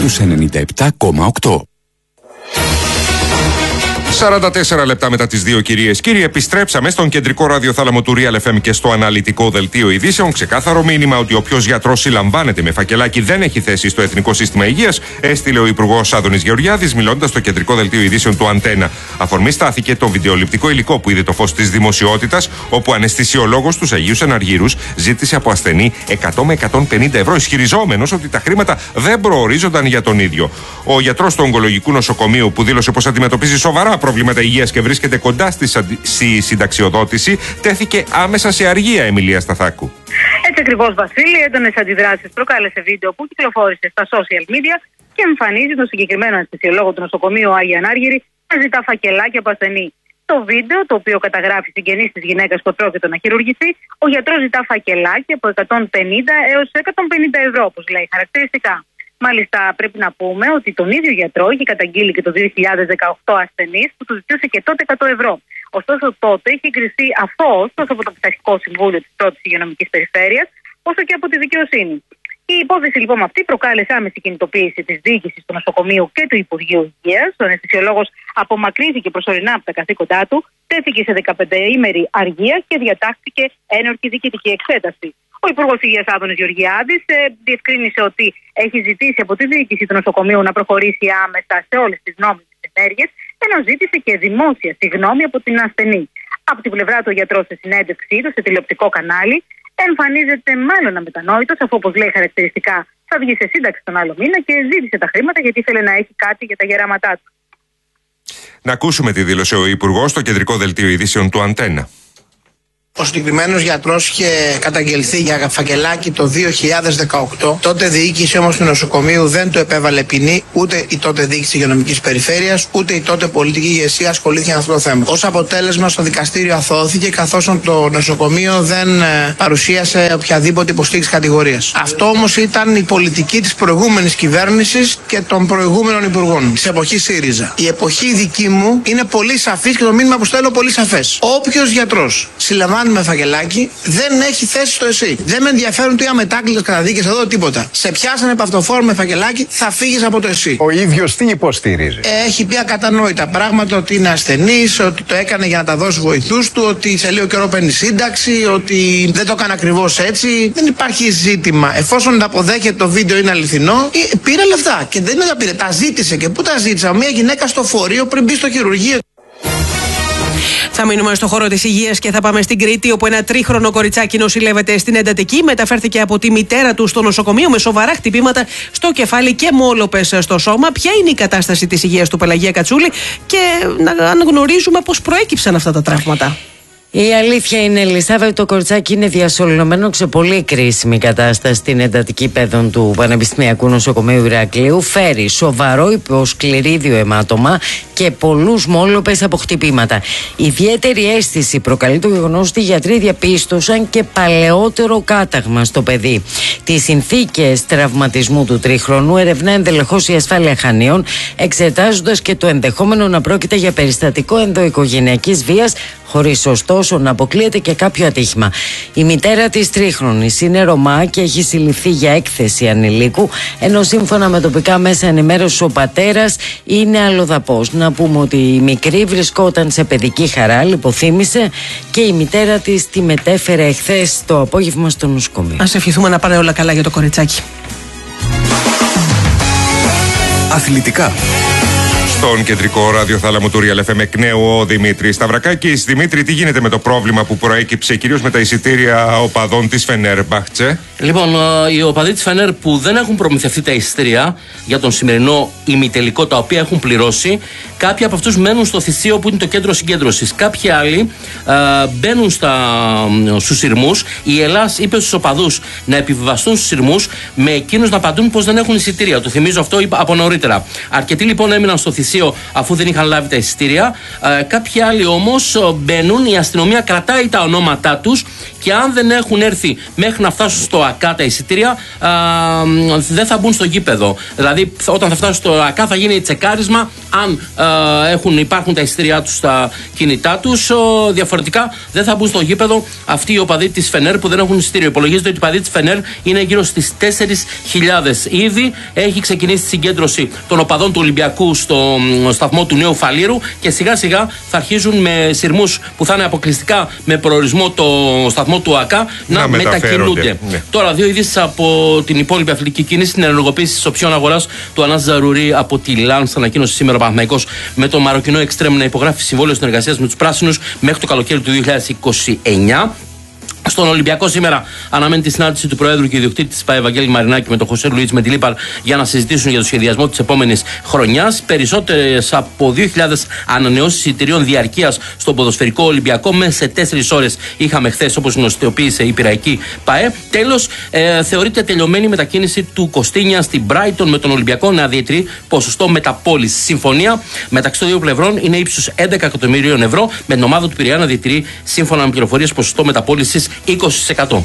στους 97,8. 44 λεπτά μετά τις 2, κυρίες κύριοι, επιστρέψαμε στον κεντρικό ραδιοθάλαμο του Real FM και στο αναλυτικό δελτίο ειδήσεων. Ξεκάθαρο μήνυμα ότι όποιος γιατρός συλλαμβάνεται με φακελάκι δεν έχει θέση στο Εθνικό Σύστημα Υγείας, έστειλε ο Υπουργός Άδωνης Γεωργιάδης, μιλώντας στο κεντρικό δελτίο ειδήσεων του Αντένα. Αφορμή στάθηκε το βιντεοληπτικό υλικό που είδε το φως της δημοσιότητας, όπου ο αναισθησιολόγος τους Αγίους Εναργύρους ζήτησε από ασθενή 100 με 150 ευρώ, ισχυριζόμενος ότι τα χρήματα δεν προορίζονταν για τον ίδιο. Ο γιατρός του ογκολογικού νοσοκομείου, που δήλωσε πως αντιμετωπίζει σοβαρά προβλήματα υγείας και βρίσκεται κοντά στη συνταξιοδότηση, τέθηκε άμεσα σε αργία. Εμιλία Σταθάκου. Έτσι ακριβώς, Βασίλη, έντονες αντιδράσεις προκάλεσε βίντεο που κυκλοφόρησε στα social media και εμφανίζει τον συγκεκριμένο αναισθησιολόγο του νοσοκομείου Άγιοι Ανάργυροι να ζητά φακελάκια από ασθενή. Το βίντεο, το οποίο καταγράφει συγγενείς της γυναίκας που πρόκειται να χειρουργηθεί, ο γιατρός ζητά φακελάκια από 150 έως 150 ευρώ, όπως λέει χαρακτηριστικά. Μάλιστα, πρέπει να πούμε ότι τον ίδιο γιατρό είχε καταγγείλει και το 2018 ασθενής που του ζητούσε και τότε 100 ευρώ. Ωστόσο, τότε είχε εγκριθεί αφός τόσο από το Πειθαρχικό Συμβούλιο της Πρώτης Υγειονομικής Περιφέρειας, όσο και από τη δικαιοσύνη. Η υπόθεση λοιπόν αυτή προκάλεσε άμεση κινητοποίηση της διοίκησης του νοσοκομείου και του Υπουργείου Υγείας. Ο αναισθησιολόγος απομακρύνθηκε προσωρινά από τα καθήκοντά του, τέθηκε σε 15ημερη αργία και διατάχθηκε ένορκη διοικητική εξέταση. Ο Υπουργός Υγείας Άδωνης Γεωργιάδης διευκρίνησε ότι έχει ζητήσει από τη διοίκηση του νοσοκομείου να προχωρήσει άμεσα σε όλες τις νόμιμες ενέργειες, ενώ ζήτησε και δημόσια συγγνώμη από την ασθενή. Από την πλευρά του, ο γιατρός σε συνέντευξή του σε τηλεοπτικό κανάλι εμφανίζεται μάλλον αμετανόητος, αφού, όπως λέει χαρακτηριστικά, θα βγει σε σύνταξη τον άλλο μήνα και ζήτησε τα χρήματα γιατί ήθελε να έχει κάτι για τα γεράματά του. Να ακούσουμε τη δήλωσε ο Υπουργός στο κεντρικό δελτίο ειδήσεων του Αντένα. Ο συγκεκριμένος γιατρός είχε καταγγελθεί για φακελάκι το 2018. Τότε διοίκηση όμως του νοσοκομείου δεν του επέβαλε ποινή, ούτε η τότε διοίκηση υγειονομικής περιφέρειας, ούτε η τότε πολιτική ηγεσία ασχολήθηκε με αυτό το θέμα. Ως αποτέλεσμα, στο δικαστήριο αθώθηκε, καθώς το νοσοκομείο δεν παρουσίασε οποιαδήποτε υποστήριξη κατηγορίας. Αυτό όμως ήταν η πολιτική της προηγούμενης κυβέρνησης και των προηγούμενων υπουργών, της εποχής ΣΥΡΙΖΑ. Η εποχή δική μου είναι πολύ σαφής και το μήνυμα που στέλνω πολύ σαφές. Όποιος γιατρός συλλαμβάνει με φακελάκι δεν έχει θέση στο ΕΣΥ. Δεν με ενδιαφέρουν τι αμετάκλητες καταδίκες εδώ, τίποτα. Σε πιάσανε από αυτοφόρο με φακελάκι, θα φύγεις από το ΕΣΥ. Ο ίδιος τι υποστηρίζει? Έχει πει ακατανόητα πράγματα, ότι είναι ασθενής, ότι το έκανε για να τα δώσει βοηθούς του, ότι σε λίγο καιρό παίρνει σύνταξη, ότι δεν το έκανε ακριβώς έτσι. Δεν υπάρχει ζήτημα. Εφόσον τα αποδέχεται το βίντεο είναι αληθινό, πήρε λεφτά. Και δεν τα πήρε, τα ζήτησε. Και πού τα ζήτησε? Μια γυναίκα στο φορείο πριν μπει στο χειρουργείο. Θα μείνουμε στο χώρο της υγείας και θα πάμε στην Κρήτη, όπου ένα 3χρονο κοριτσάκι νοσηλεύεται στην εντατική. Μεταφέρθηκε από τη μητέρα του στο νοσοκομείο με σοβαρά χτυπήματα στο κεφάλι και μόλοπες στο σώμα. Ποια είναι η κατάσταση της υγείας του, Πελαγία Κατσούλη, και να αναγνωρίζουμε πώς προέκυψαν αυτά τα τραύματα? Η αλήθεια είναι, Ελισάβετ, το κοριτσάκι είναι διασωληνωμένο σε πολύ κρίσιμη κατάσταση στην εντατική παιδών του Πανεπιστημιακού Νοσοκομείου Ηρακλείου. Φέρει σοβαρό υποσκληρίδιο αιμάτωμα και πολλούς μόλοπες από χτυπήματα. Ιδιαίτερη αίσθηση προκαλεί το γεγονός ότι οι γιατροί διαπίστωσαν και παλαιότερο κάταγμα στο παιδί. Τις συνθήκες τραυματισμού του 3χρονου ερευνά ενδελεχώς η ασφάλεια Χανίων, εξετάζοντας και το ενδεχόμενο να πρόκειται για περιστατικό ενδοοικογενειακής βίας, χωρίς ωστόσο να αποκλείεται και κάποιο ατύχημα. Η μητέρα της 3χρονης είναι Ρωμά και έχει συλληφθεί για έκθεση ανηλίκου, ενώ σύμφωνα με τοπικά μέσα ενημέρωσης ο πατέρας είναι αλλοδαπός. Να πούμε ότι η μικρή βρισκόταν σε παιδική χαρά, λιποθύμησε, και η μητέρα της τη μετέφερε εχθές το απόγευμα στο νοσοκομείο. Ας ευχηθούμε να πάνε όλα καλά για το κοριτσάκι. Αθλητικά. Στον κεντρικό ραδιοθάλαμο του Real FM εκ νέου ο Δημήτρης Σταυρακάκης. Δημήτρη, τι γίνεται με το πρόβλημα που προέκυψε κυρίως με τα εισιτήρια οπαδών της Φενέρμπαχτσε? Λοιπόν, οι οπαδοί της Φενέρ που δεν έχουν προμηθευτεί τα εισιτήρια για τον σημερινό ημιτελικό, τα οποία έχουν πληρώσει, κάποιοι από αυτούς μένουν στο Θησίο, που είναι το κέντρο συγκέντρωσης. Κάποιοι άλλοι μπαίνουν στους σειρμούς. Η Ελλάς είπε στους οπαδούς να επιβιβαστούν στους σειρμούς, με εκείνους να απαντούν πως δεν έχουν εισιτήρια. Το θυμίζω αυτό από νωρίτερα. Αρκετοί λοιπόν έμειναν στο Θησίο αφού δεν είχαν λάβει τα εισιτήρια. Κάποιοι άλλοι όμως μπαίνουν, η αστυνομία κρατάει τα ονόματά τους Και αν δεν έχουν έρθει μέχρι να φτάσουν στο ΑΚΑ τα εισιτήρια, δεν θα μπουν στο γήπεδο. Δηλαδή, όταν θα φτάσουν στο ΑΚΑ, θα γίνει τσεκάρισμα αν υπάρχουν τα εισιτήριά τους στα κινητά τους. Διαφορετικά, δεν θα μπουν στο γήπεδο αυτοί οι οπαδοί της Φενέρ που δεν έχουν εισιτήριο. Υπολογίζεται ότι οι οπαδοί της Φενέρ είναι γύρω στις 4.000. Ήδη έχει ξεκινήσει η συγκέντρωση των οπαδών του Ολυμπιακού στο σταθμό του Νέου Φαλήρου και σιγά σιγά θα αρχίζουν με σειρμούς που θα είναι αποκλειστικά με προορισμό το σταθμό του ΑΚΑ να μετακινούνται. Ναι. Τώρα, δύο ειδήσεις από την υπόλοιπη αθλητική κίνηση. Την ενεργοποίηση της οψιών αγοράς του Ανάς Ζαρουρί από τη Λάνς. Ανακοίνωσε σήμερα ο Παναθηναϊκός με τον Μαροκινό Εξτρέμ να υπογράφει συμβόλαιο συνεργασίας με τους πράσινους μέχρι το καλοκαίρι του 2029. Στον Ολυμπιακό σήμερα αναμένει τη συνάντηση του Προέδρου και ιδιοκτήτη της ΠΑΕ Βαγγέλη Μαρινάκη με τον Χωσέ Λουίτς Μεντιλίπαρ για να συζητήσουν για το σχεδιασμό της επόμενης χρονιάς. Περισσότερες από 2.000 ανανεώσεις εισιτηρίων διαρκείας στον ποδοσφαιρικό Ολυμπιακό μέσα σε 4 ώρες είχαμε χθες, όπως γνωστοποιήσε η Πειραϊκή ΠΑΕ. Τέλος, θεωρείται τελειωμένη η μετακίνηση του Κωστίνια στην Brighton με τον Ολυμπιακό να διατηρεί ποσοστό μεταπώλησης. Συμφωνία μεταξύ των δύο πλευρών είναι ύψους 11 εκατομμυρίων ευρώ, με την ομάδα του Πειραιά να διατηρεί σύμφωνα με πληροφορίες ποσοστό μεταπώλησης 20%.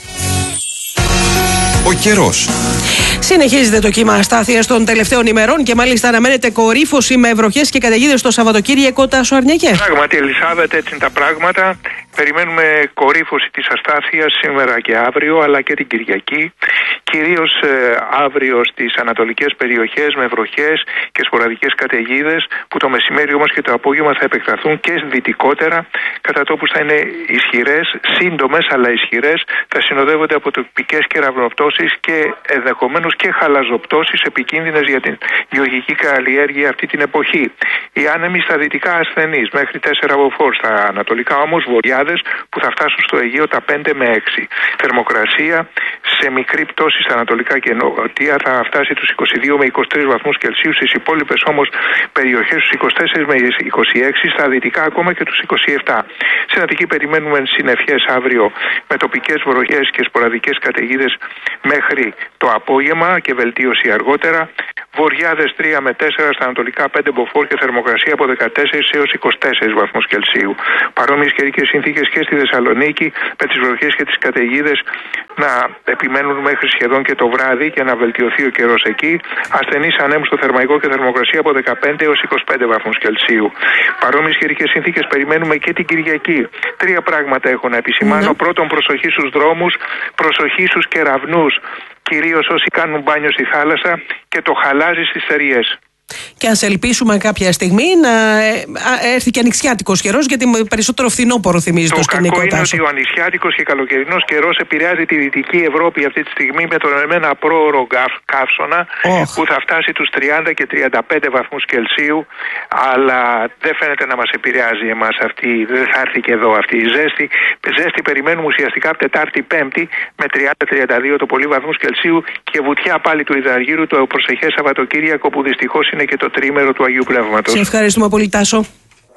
Ο καιρός. Συνεχίζεται το κύμα αστάθειας των τελευταίων ημερών και μάλιστα αναμένεται κορύφωση με βροχές και καταιγίδες το Σαββατοκύριακο. Τάσο Αρνιακέ. Πράγματι, Ελισάβετ, έτσι είναι τα πράγματα. Περιμένουμε κορύφωση της αστάθειας σήμερα και αύριο, αλλά και την Κυριακή. Κυρίως αύριο στις ανατολικές περιοχές με βροχές και σποραδικές καταιγίδες, που το μεσημέρι όμως και το απόγευμα θα επεκταθούν και δυτικότερα, κατά τόπους θα είναι ισχυρές, σύντομες αλλά ισχυρές, θα συνοδεύονται από τοπικές κεραυνοπτώσεις και ενδεχομένως και χαλαζοπτώσεις επικίνδυνες για την γεωργική καλλιέργεια αυτή την εποχή. Οι άνεμοι στα δυτικά ασθενείς μέχρι 4 μποφόρ, στα ανατολικά όμως βορειάδες που θα φτάσουν στο Αιγαίο τα 5 με 6. Θερμοκρασία σε μικρή πτώση στα ανατολικά και νότια θα φτάσει τους 22 με 23 βαθμούς Κελσίου, στις υπόλοιπες όμως περιοχές τους 24 με 26, στα δυτικά ακόμα και τους 27. Στην Αττική περιμένουμε συννεφιές αύριο με τοπικές βροχές και σποραδικές καταιγίδες μέχρι το απόγευμα και βελτίωση αργότερα. Βοριάδες 3 με 4, στα ανατολικά 5 μποφόρ και θερμοκρασία από 14 έως 24 βαθμούς Κελσίου. Παρόμοιες καιρικές συνθήκες και στη Θεσσαλονίκη, με τις βροχές και τις καταιγίδες να επιμένουν μέχρι σχεδόν και το βράδυ και να βελτιωθεί ο καιρός εκεί. Ασθενείς ανέμους στο Θερμαϊκό και θερμοκρασία από 15 έως 25 βαθμούς Κελσίου. Παρόμοιες καιρικές συνθήκες περιμένουμε και την Κυριακή. 3 πράγματα έχω να επισημάνω. Πρώτον, προσοχή στους δρόμους, προσοχή στους κεραυνούς, κυρίως όσοι κάνουν μπάνιο στη θάλασσα, και το χαλάζι στις θεριές. Και ας ελπίσουμε κάποια στιγμή να έρθει και ανοιξιάτικος καιρός, γιατί περισσότερο φθινόπωρο θυμίζει το σκηνικό. Το κακό είναι ότι ο ανοιξιάτικος και καλοκαιρινός καιρός επηρεάζει τη Δυτική Ευρώπη αυτή τη στιγμή με τον ένα πρόωρο καύσωνα που θα φτάσει τους 30 και 35 βαθμούς Κελσίου, αλλά δεν φαίνεται να μας επηρεάζει εμάς αυτή, δεν θα έρθει και εδώ αυτή η ζέστη. Ζέστη περιμένουμε ουσιαστικά από Τετάρτη Πέμπτη με 30-32 το πολύ βαθμούς Κελσίου και βουτιά πάλι του Ιδαργύρου το προσεχές Σαββατοκύριακο, που δυστυχώς είναι και το τρίμερο του Αγίου Πνεύματος. Σε ευχαριστούμε πολύ, Τάσο.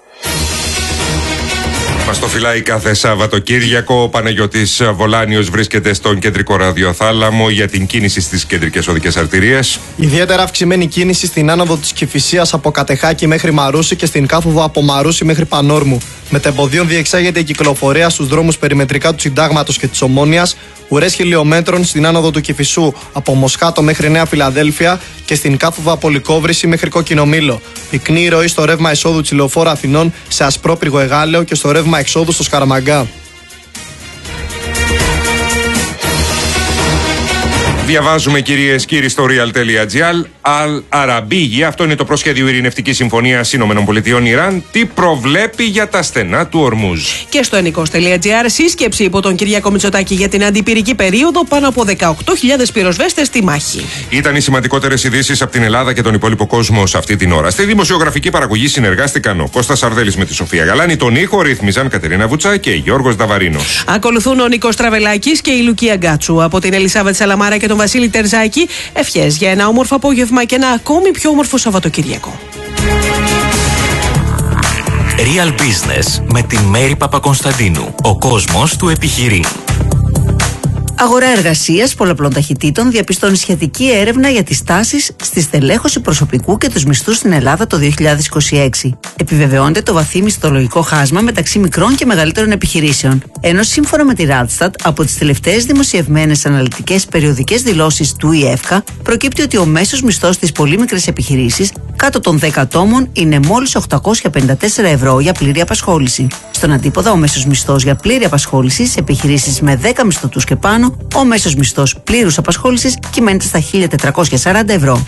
Μας το φυλάει κάθε Σαββατοκύριακο. Ο Παναγιώτης Βολάνιος βρίσκεται στον κεντρικό ραδιοθάλαμο για την κίνηση στις κεντρικές οδικές αρτηρίες. Ιδιαίτερα αυξημένη κίνηση στην άνοδο της Κηφισίας από Κατεχάκη μέχρι Μαρούσι και στην Κάφοβο από Μαρούσι μέχρι Πανόρμου. Μετεμποδίων διεξάγεται η κυκλοφορία στους δρόμους περιμετρικά του Συντάγματος και της Ομόνοιας, ουρές χιλιόμετρων στην άνοδο του Κηφισού από Μοσχάτο μέχρι Νέα Φιλαδέλφια και στην Κάφοβο από Λυκόβρηση μέχρι Κόκκινο Μήλο. Πυκνή ροή στο ρεύμα εισόδου της Λεωφόρου Αθηνών σε Ασπρόπυργο Εγάλεο και στο ρεύμα εξόδου στο Σκαραμαγκά. Διαβάζουμε, κυρίες και κύριοι, στο real.gr. Al-Arabigi, αυτό είναι το προσχέδιο ειρηνευτικής συμφωνίας ΗΠΑ-Ιράν. Τι προβλέπει για τα στενά του Ορμούζ. Και στο ενικός.gr, σύσκεψη υπό τον Κυριάκο Μητσοτάκη για την αντιπυρική περίοδο, πάνω από 18.000 πυροσβέστες στη μάχη. Ήταν οι σημαντικότερες ειδήσεις από την Ελλάδα και τον υπόλοιπο κόσμο σε αυτή την ώρα. Στη δημοσιογραφική παραγωγή συνεργάστηκαν ο Κώστας Αρδέλης με τη Σοφία Γαλάνη, τον ήχο ρύθμιζαν Κατερίνα Βουτσά και Γιώργος Νταβαρίνος. Ακολουθούν ο Νίκος Τραβελάκης και η Λουκία Γκάτσου. Από την Ελισάβετ Σαλαμάρα και τον Βασίλη Τερζάκη, ευχές για ένα όμορφο απόγευμα και ένα ακόμη πιο όμορφο Σαββατοκύριακο. Real Business με τη Μέρη Παπακονσταντίνου. Ο κόσμος του επιχειρεί. Αγορά εργασίας πολλαπλών ταχυτήτων διαπιστώνει σχετική έρευνα για τις τάσεις στη στελέχωση προσωπικού και τους μισθούς στην Ελλάδα το 2026. Επιβεβαιώνεται το βαθύ μισθολογικό χάσμα μεταξύ μικρών και μεγαλύτερων επιχειρήσεων. Ενώ σύμφωνα με τη Randstad, από τις τελευταίες δημοσιευμένες αναλυτικές περιοδικές δηλώσεις του ΙΕΦΚΑ, προκύπτει ότι ο μέσος μισθός στις πολύ μικρές επιχειρήσεις κάτω των 10 ατόμων είναι μόλις 854 ευρώ για πλήρη απασχόληση. Στον αντίποδα, ο μέσος μισθός για πλήρη απασχόληση σε επιχειρήσεις με 10 μισθωτούς και πάνω, ο μέσος μισθός πλήρους απασχόλησης κυμαίνεται στα 1.440 ευρώ.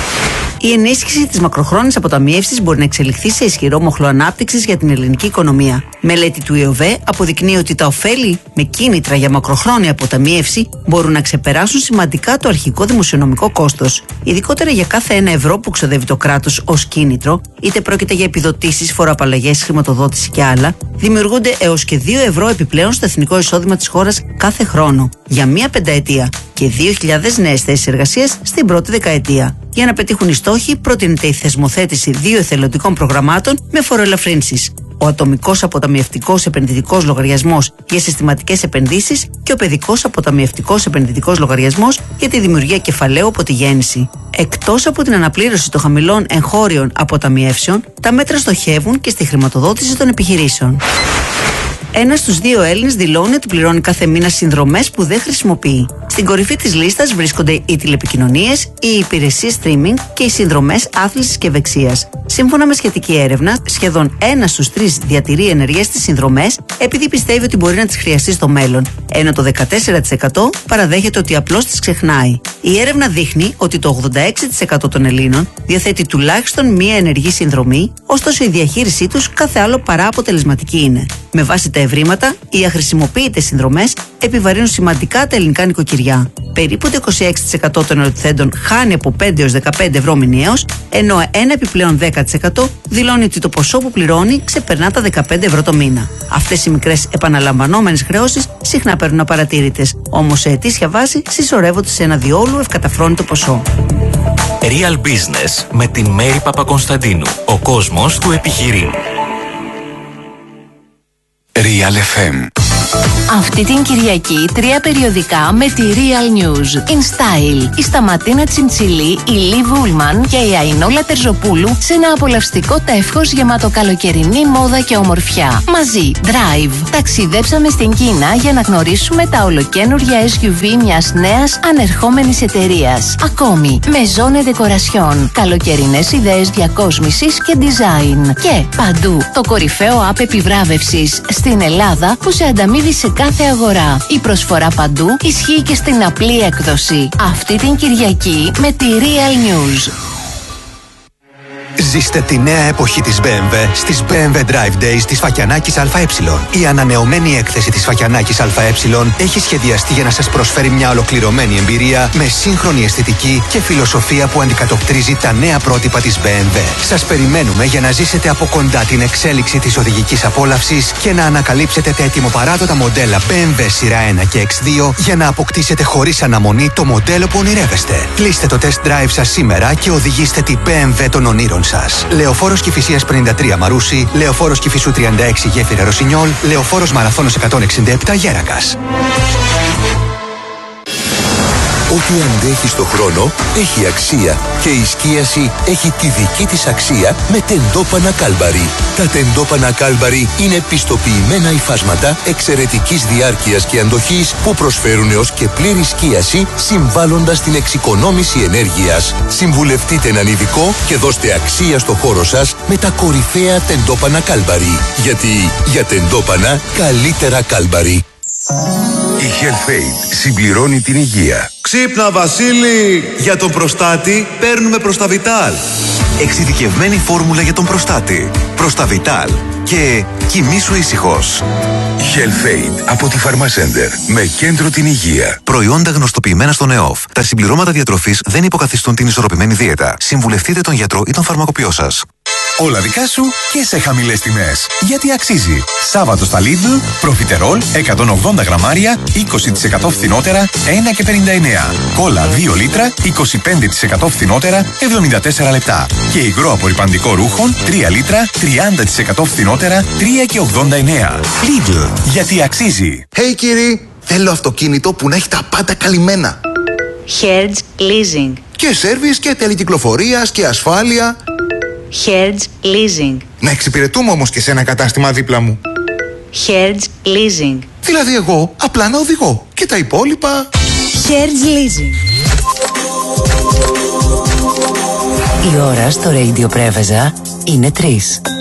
Η ενίσχυση της μακροχρόνιας αποταμίευσης μπορεί να εξελιχθεί σε ισχυρό μοχλό ανάπτυξης για την ελληνική οικονομία. Μελέτη του ΙΟΒΕ αποδεικνύει ότι τα ωφέλη με κίνητρα για μακροχρόνια αποταμίευση μπορούν να ξεπεράσουν σημαντικά το αρχικό δημοσιονομικό κόστος. Ειδικότερα για κάθε 1 ευρώ που ξοδεύει το κράτος ως κίνητρο, είτε πρόκειται για επιδοτήσεις, φοροαπαλλαγές, χρηματοδότηση και άλλα, δημιουργούνται έως και 2 ευρώ επιπλέον στο εθνικό εισόδημα της χώρας κάθε χρόνο, για μία πενταετία, και 2.000 νέες θέσεις εργασίας στην πρώτη δεκαετία. Για να πετύχουν οι στόχοι, προτείνεται η θεσμοθέτηση 2 εθελοντικών προγραμμάτων με φοροελαφρύνσεις. Ο ατομικός αποταμιευτικός επενδυτικός λογαριασμός για συστηματικές επενδύσεις και ο παιδικός αποταμιευτικός επενδυτικός λογαριασμός για τη δημιουργία κεφαλαίου από τη γέννηση. Εκτός από την αναπλήρωση των χαμηλών εγχώριων αποταμιεύσεων, τα μέτρα στοχεύουν και στη χρηματοδότηση των επιχειρήσεων. 1 στους 2 Έλληνες δηλώνει ότι πληρώνει κάθε μήνα συνδρομές που δεν χρησιμοποιεί. Στην κορυφή της λίστας βρίσκονται οι τηλεπικοινωνίες, οι υπηρεσίες streaming και οι συνδρομές άθλησης και ευεξίας. Σύμφωνα με σχετική έρευνα, σχεδόν 1 στους 3 διατηρεί ενεργές τις συνδρομές επειδή πιστεύει ότι μπορεί να τις χρειαστεί στο μέλλον, ενώ το 14% παραδέχεται ότι απλώς τις ξεχνάει. Η έρευνα δείχνει ότι το 86% των Ελλήνων διαθέτει τουλάχιστον μία ενεργή συνδρομή, ωστόσο η διαχείρισή τους κάθε άλλο παρά αποτελεσματική είναι. Με βάση τα ευρήματα, οι αχρησιμοποιητές συνδρομές επιβαρύνουν σημαντικά τα ελληνικά νοικοκυριά. Περίπου το 26% των ερωτηθέντων χάνει από 5 έως 15 ευρώ μηνιαίως, ενώ ένα επιπλέον 10% δηλώνει ότι το ποσό που πληρώνει ξεπερνά τα 15 ευρώ το μήνα. Αυτές οι μικρές επαναλαμβανόμενες χρεώσεις συχνά παίρνουν απαρατήρητες, όμως σε ετήσια βάση συσσωρεύονται σε ένα διόλου ευκαταφρόνητο ποσό. Real Business με την Μέρη Παπακωνσταντίνου. Ο κόσμος του επιχειρεί. Real FM. Αυτή την Κυριακή 3 περιοδικά με τη Real News. In Style, η Σταματίνα Τσιντσιλή, η Λι Βούλμαν και η Αϊνόλα Τερζοπούλου σε ένα απολαυστικό τεύχος γεμάτο καλοκαιρινή μόδα και ομορφιά. Μαζί, Drive. Ταξιδέψαμε στην Κίνα για να γνωρίσουμε τα ολοκαίνουργια SUV μιας νέας ανερχόμενης εταιρείας. Ακόμη, Maison Decoration. Καλοκαιρινές ιδέες διακόσμησης και design. Και παντού, το κορυφαίο app επιβράβευσης στην Ελλάδα που σε ανταμείβει σε κάθε αγορά. Η προσφορά παντού ισχύει και στην απλή έκδοση. Αυτή την Κυριακή με τη Real News. Ζήστε τη νέα εποχή της BMW στις BMW Drive Days της Φακιανάκης ΑΕ. Η ανανεωμένη έκθεση της Φακιανάκης ΑΕ έχει σχεδιαστεί για να σας προσφέρει μια ολοκληρωμένη εμπειρία με σύγχρονη αισθητική και φιλοσοφία που αντικατοπτρίζει τα νέα πρότυπα της BMW. Σας περιμένουμε για να ζήσετε από κοντά την εξέλιξη της οδηγικής απόλαυσης και να ανακαλύψετε τα ετοιμοπαράδοτα μοντέλα BMW σειρά 1 και X2 για να αποκτήσετε χωρίς αναμονή το μοντέλο που ονειρεύεστε. Κλείστε το test drive σας σήμερα και οδηγήστε την BMW των ονείρων σας. Λεωφόρος Κηφισίας 53 Μαρούσι, Λεωφόρος Κηφισού 36 Γέφυρα Ρωσινιόλ, Λεωφόρος Μαραθώνος 167 Γέρακας. Ό,τι αντέχει στο χρόνο έχει αξία και η σκίαση έχει τη δική της αξία με τεντόπανα Κάλμπαρι. Τα τεντόπανα Κάλμπαρι είναι πιστοποιημένα υφάσματα εξαιρετικής διάρκειας και αντοχής που προσφέρουν έως και πλήρη σκίαση συμβάλλοντας στην εξοικονόμηση ενέργειας. Συμβουλευτείτε έναν ειδικό και δώστε αξία στο χώρο σας με τα κορυφαία τεντόπανα Κάλμπαρι. Γιατί για τεντόπανα καλύτερα Κάλμπαρι. Η HealthAid συμπληρώνει την υγεία. Ξύπνα Βασίλη! Για τον προστάτη παίρνουμε Προσταβιτάλ. Εξειδικευμένη φόρμουλα για τον προστάτη. Προσταβιτάλ. Και κοιμήσου ήσυχος. HealthAid από τη Pharmacenter με κέντρο την υγεία. Προϊόντα γνωστοποιημένα στον ΕΟΦ. Τα συμπληρώματα διατροφής δεν υποκαθιστούν την ισορροπημένη δίαιτα. Συμβουλευτείτε τον γιατρό ή τον φαρμακοποιό σας. Όλα δικά σου και σε χαμηλές τιμές. Γιατί αξίζει. Σάββατο στα Lidl, προφιτερόλ 180 γραμμάρια, 20% φθηνότερα, 1,59. Κόλλα 2 λίτρα, 25% φθηνότερα, 74 λεπτά. Και υγρό απορρυπαντικό ρούχων, 3 λίτρα, 30% φθηνότερα, 3,89. Lidl, γιατί αξίζει. Hey κύριοι! Θέλω αυτοκίνητο που να έχει τα πάντα καλυμμένα. Hertz Leasing. Και σέρβις και τελικυκλοφορίας και ασφάλεια. Hertz Leasing. Να εξυπηρετούμε όμως και σε ένα κατάστημα δίπλα μου. Hertz Leasing. Δηλαδή εγώ απλά να οδηγώ και τα υπόλοιπα. Hertz Leasing. Η ώρα στο Radio Πρέβεζα είναι 3.